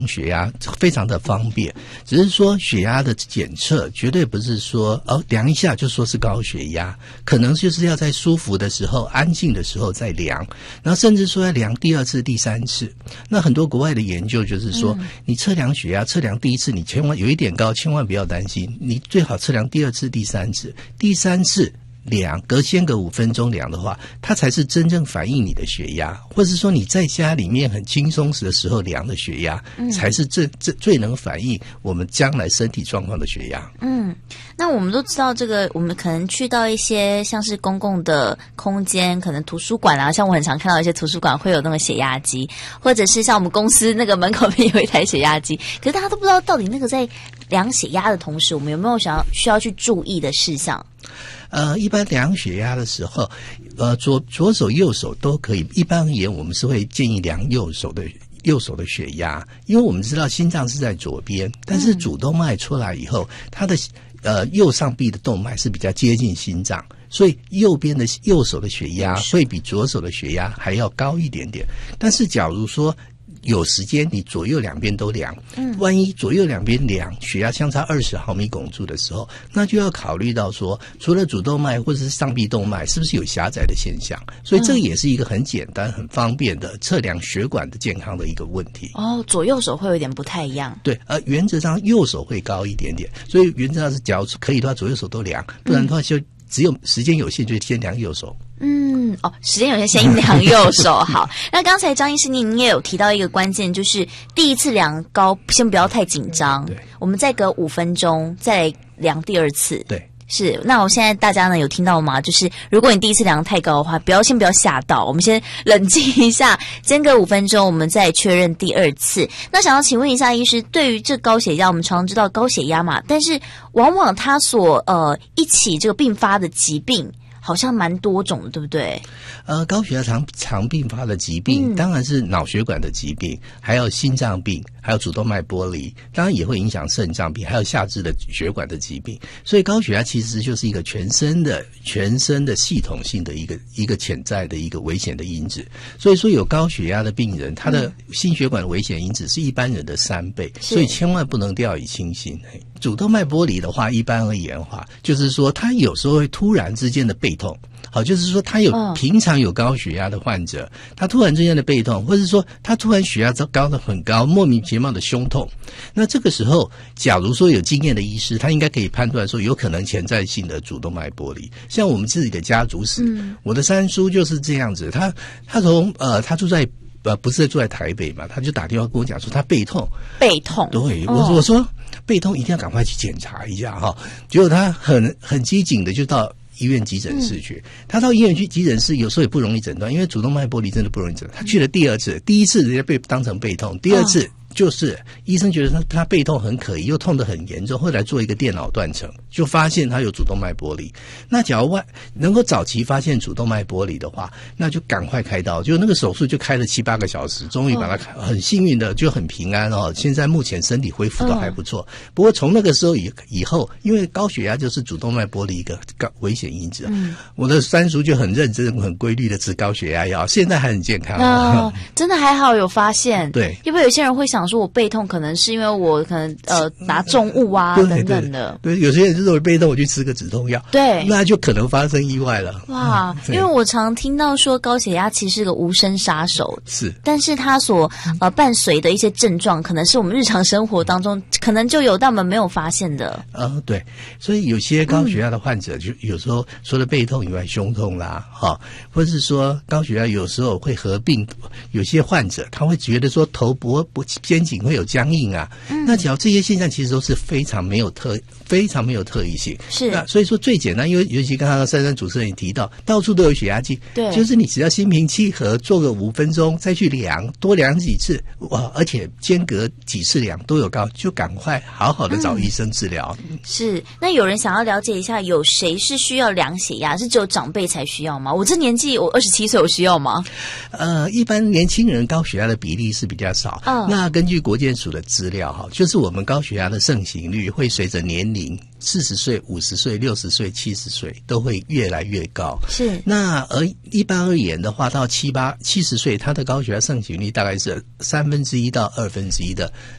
血压非常的方便，只是说血压的检测绝对不是说量一下就说是高血压，可能就是要在舒服的时候、安静的时候再量，然后甚至说要量第2次、第3次。那很多国外的研究就是说，你测量血压，测量第1次你千万有一点高，千万不要担心，你最好测量第2次、第3次，第3次量先隔5分钟量的话，它才是真正反映你的血压，或是说你在家里面很轻松的时候量的血压，才是最能反映我们将来身体状况的血压。 那我们都知道这个，我们可能去到一些像是公共的空间，可能图书馆啊，像我很常看到一些图书馆会有那个血压机，或者是像我们公司那个门口边有一台血压机，可是大家都不知道到底那个在量血压的同时，我们有没有需要去注意的事项？ 一般量血压的时候，左手右手都可以。一般而言，我们是会建议量右手的血压，因为我们知道心脏是在左边，但是主动脉出来以后，它的右上臂的动脉是比较接近心脏，所以右手的血压会比左手的血压还要高一点点。但是假如说有时间你左右两边都量，万一左右两边量血压相差20毫米汞柱的时候，那就要考虑到说，除了主动脉或者是上臂动脉是不是有狭窄的现象，所以这个也是一个很简单很方便的测量血管的健康的一个问题。 左右手会有点不太一样。 对，原则上右手会高一点点，所以原则上是假如可以的话左右手都量，不然的话就只有时间有限，就先量右手。 时间有限，先量右手。好，那刚才张医师您也有提到一个关键，就是第1次量高，先不要太紧张，对，我们再隔5分钟再来量第2次。 对。 是，那我现在大家呢有听到吗？就是如果你第1次量太高的话，先不要吓到，我们先冷静一下，间隔5分钟，我们再确认第2次。那想要请问一下医师，对于这高血压，我们常知道高血压嘛，但是往往它所一起这个并发的疾病好像蛮多种的，对不对？ 高血压常并发的疾病，当然是脑血管的疾病，还有心脏病，还有主动脉剥离，当然也会影响肾脏病，还有下肢的血管的疾病。所以高血压其实就是一个全身的系统性的一个潜在的一个危险的因子。所以说有高血压的病人，他的心血管的危险因子是一般人的3倍，所以千万不能掉以轻心。主动脉剥离的话，一般而言的话，就是说他有时候会突然之间的背痛，好，就是说他平常有高血压的患者，他突然之间的背痛，或者说他突然血压高得很高，莫名其妙的胸痛，那这个时候假如说有经验的医师，他应该可以判断说有可能潜在性的主动脉剥离。像我们自己的家族史，我的三叔就是这样子，他从他住在不是住在台北嘛，他就打电话跟我讲说他背痛，对，我说背痛一定要赶快去检查一下哈。结果他很机警的就到医院急诊室去，他到医院去急诊室有时候也不容易诊断，因为主动脉剥离真的不容易诊断。他去了第2次，第1次人家被当成背痛，第2次就是医生觉得他背痛很可疑，又痛得很严重，后来做一个电脑断层，就发现他有主动脉剥离。那假如能够早期发现主动脉剥离的话，那就赶快开刀，就那个手术就开了7-8个小时，终于把他很幸运的就很平安哦。现在目前身体恢复都还不错。不过从那个时候以后，因为高血压就是主动脉剥离一个危险因子，我的三叔就很认真、很规律的吃高血压药，现在还很健康。 真的还好有发现。 对， 因为有些人会想说我背痛可能是因为我可能拿重物啊等等的。 对，有些人就是背痛我去吃个止痛药， 对， 那就可能发生意外了。 哇，因为我常听到说高血压其实是个无声杀手， 是， 但是它所伴随的一些症状，可能是我们日常生活当中可能就有但我们没有发现的。 对，所以有些高血压的患者就有时候除了背痛以外，胸痛啦，或者是说高血压有时候会合并，有些患者他会觉得说头脖肩颈会有僵硬啊，那只要这些现象其实都是非常没有特异性。 是， 那所以说最简单，因为尤其刚刚珊珊主持人也提到，到处都有血压计， 对， 就是你只要心平气和，做个5分钟，再去量，多量几次，而且间隔几次量都有高，就赶快好好的找医生治疗。 是，那有人想要了解一下，有谁是需要量血压？是只有长辈才需要吗？我这年纪，我27岁，我需要吗？一般年轻人高血压的比例是比较少。那根据国健署的资料就是我们高血压的盛行率会随着年龄40岁、50岁、60岁、70岁都会越来越高。 是。 那而一般而言的话，到70岁，它的高血压盛行率大概是1/3到1/2的